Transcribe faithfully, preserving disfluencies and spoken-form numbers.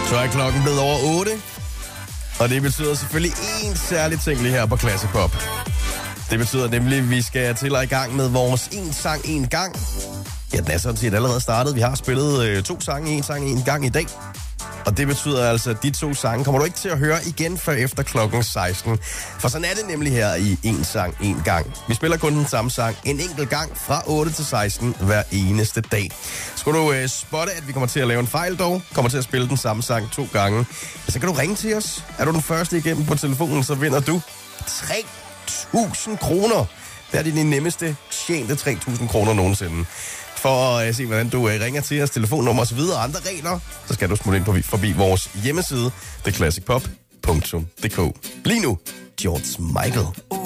Så er klokken blevet over otte, og det betyder selvfølgelig en særlig ting lige her på Classic Pop. Det betyder nemlig, at vi skal til at i gang med vores en sang, en gang. Ja, den er sådan set allerede startet. Vi har spillet øh, to sange, en sang, en gang i dag. Og det betyder altså, at de to sange kommer du ikke til at høre igen før efter klokken seksten. For sådan er det nemlig her i en sang, en gang. Vi spiller kun den samme sang en enkelt gang fra otte til seksten hver eneste dag. Skulle du øh, spotte, at vi kommer til at lave en fejl dog, kommer til at spille den samme sang to gange, så kan du ringe til os. Er du den første igennem på telefonen, så vinder du tre tusind kroner. Det er det din nemmeste tjente tre tusind kroner nogensinde. For at se, hvordan du ringer til os, telefonnummer og så videre og andre regler, så skal du smutte ind på, forbi vores hjemmeside, the classic pop punktum d k. Lige nu, George Michael.